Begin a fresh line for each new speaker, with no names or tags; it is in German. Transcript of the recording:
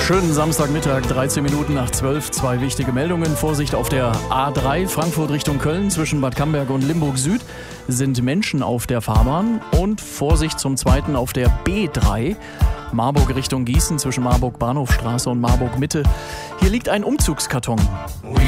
Schönen Samstagmittag, 13 Minuten nach 12. Zwei wichtige Meldungen. Vorsicht auf der A3 Frankfurt Richtung Köln zwischen Bad Camberg und Limburg Süd sind Menschen auf der Fahrbahn. Und Vorsicht zum Zweiten auf der B3 Marburg Richtung Gießen zwischen Marburg Bahnhofstraße und Marburg Mitte. Hier liegt ein Umzugskarton.